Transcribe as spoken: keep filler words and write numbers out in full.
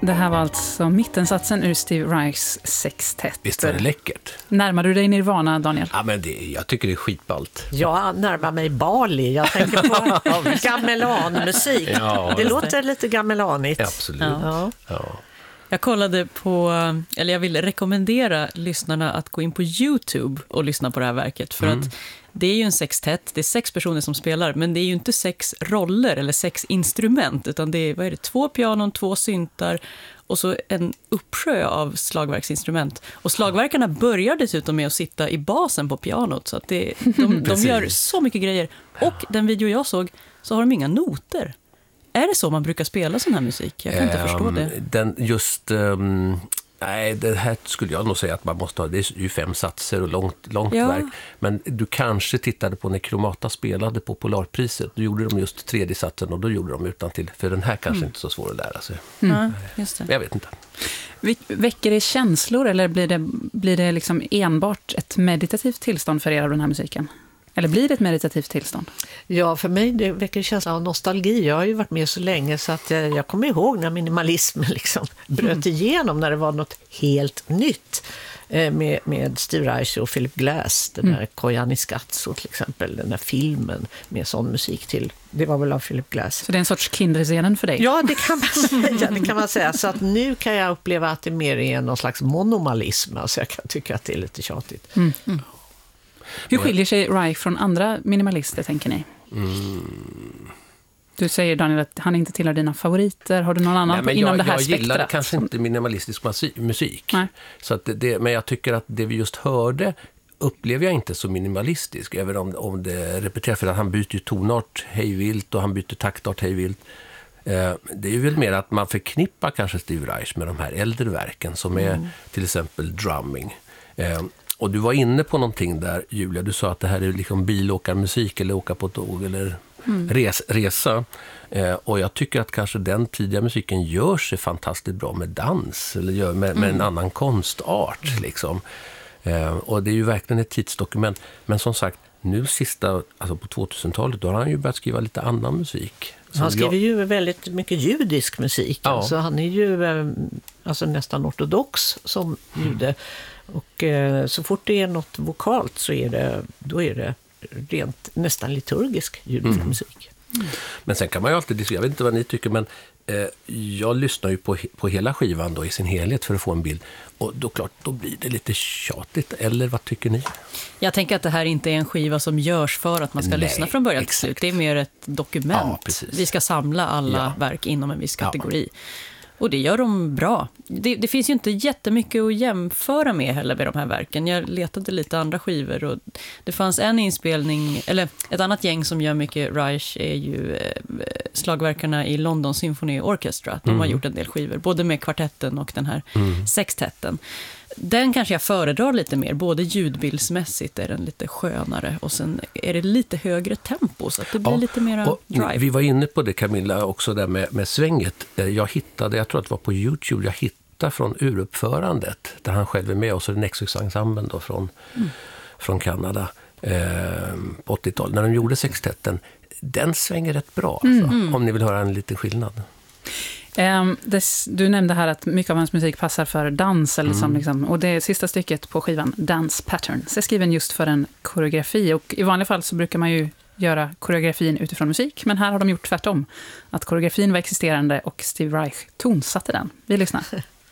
Det här var alltså mittensatsen ur Steve Reichs sextett. Visst var det läckert? Närmar du dig Nirvana, Daniel? Ja, men det, jag tycker det är skitballt. Jag närmar mig Bali. Jag tänker på gamelanmusik. Ja, det låter lite gamelanigt. Absolut. Ja. Ja. Jag kollade på, eller jag vill rekommendera lyssnarna att gå in på YouTube och lyssna på det här verket. För mm. att det är ju en sextett, det är sex personer som spelar, men det är ju inte sex roller eller sex instrument, utan det är, vad är det, två pianon, två syntar och så en uppsjö av slagverksinstrument. Och slagverkarna börjar dessutom med att sitta i basen på pianot, så att det, de, de gör så mycket grejer. Och den video jag såg så har de inga noter. Är det så man brukar spela sån här musik? Jag kan inte um, förstå det. Den just... Um, nej, det här skulle jag nog säga att man måste ha. Det är ju fem satser och långt, långt ja. verk. Men du kanske tittade på när Kromata spelade på Polarpriset. Då gjorde de just tredje satsen och då gjorde de utan till. För den här kanske mm. inte så svår att lära sig. Mm. Ja, just det. Jag vet inte. Väcker det känslor eller blir det, blir det liksom enbart ett meditativt tillstånd för er av den här musiken? Eller blir det ett meditativt tillstånd? Ja, för mig det väcker känslan av nostalgi. Jag har ju varit med så länge så att jag, jag kommer ihåg när minimalismen liksom bröt igenom, när det var något helt nytt eh, med, med Steve Reich och Philip Glass, den där mm. Koyaanisqatsi till exempel, den där filmen med sån musik till. Det var väl av Philip Glass. Så det är en sorts kinderscenen för dig? Ja, det kan man säga. Det kan man säga. Så att nu kan jag uppleva att det mer är någon slags monomalism. Alltså jag kan tycka att det är lite tjatigt. Mm. Mm. Hur skiljer sig Reich från andra minimalister, tänker ni? Mm. Du säger, Daniel, att han inte tillhör dina favoriter. Har du någon annan Nej, men inom jag, det här jag spektrat? Jag gillar kanske inte minimalistisk musik. Nej. Så att det, men jag tycker att det vi just hörde upplever jag inte så minimalistisk. Även om, om det repeterar, för att han byter tonart hejvilt och han byter taktart hejvilt. Eh, det är ju väl mer att man förknippar kanske Steve Reich med de här äldre verken som är mm. till exempel drumming. Eh, Och du var inne på någonting där, Julia. Du sa att det här är liksom bilåkarmusik eller åka på tåg eller mm. res, resa. Eh, och jag tycker att kanske den tidiga musiken gör sig fantastiskt bra med dans eller gör med, med en mm. annan konstart. Liksom. Eh, och det är ju verkligen ett tidsdokument. Men som sagt, nu sista, alltså på tvåtusentalet, då har han ju börjat skriva lite annan musik. Han skriver jag... ju väldigt mycket judisk musik. Ja. Alltså han är ju alltså nästan ortodox som jude. Mm. Och eh, så fort det är något vokalt så är det, då är det rent nästan liturgisk judisk mm. musik. Mm. Men sen kan man ju alltid diskutera, jag vet inte vad ni tycker, men eh, jag lyssnar ju på, på hela skivan då i sin helhet för att få en bild. Och då klart, då blir det lite tjatigt. Eller vad tycker ni? Jag tänker att det här inte är en skiva som görs för att man ska Nej, lyssna från början till slut. Det är mer ett dokument. Ja, vi ska samla alla ja. verk inom en viss kategori. Ja. Och det gör de bra. Det, det finns ju inte jättemycket att jämföra med heller med de här verken. Jag letade lite andra skivor och det fanns en inspelning, eller ett annat gäng som gör mycket Reich är ju eh, slagverkarna i London Symphony Orchestra. De mm. har gjort en del skivor, både med kvartetten och den här mm. sextetten. Den kanske jag föredrar lite mer, både ljudbildsmässigt är den lite skönare och sen är det lite högre tempo så att det blir ja, lite mer drive. Vi var inne på det, Camilla, också där med, med svänget. Jag hittade, jag tror att det var på YouTube, jag hittade från uruppförandet där han själv är med och så är det Nexus-ensemblen då från, mm. från Kanada eh, på åttiotalet. När de gjorde sextetten, den svänger rätt bra alltså, mm. om ni vill höra en liten skillnad. Um, det, du nämnde här att mycket av hans musik passar för dans eller mm. som liksom, och det sista stycket på skivan, Dance Patterns, är skriven just för en koreografi, och i vanliga fall så brukar man ju göra koreografin utifrån musik, men här har de gjort tvärtom, att koreografin var existerande och Steve Reich tonsatte den. Vi lyssnar.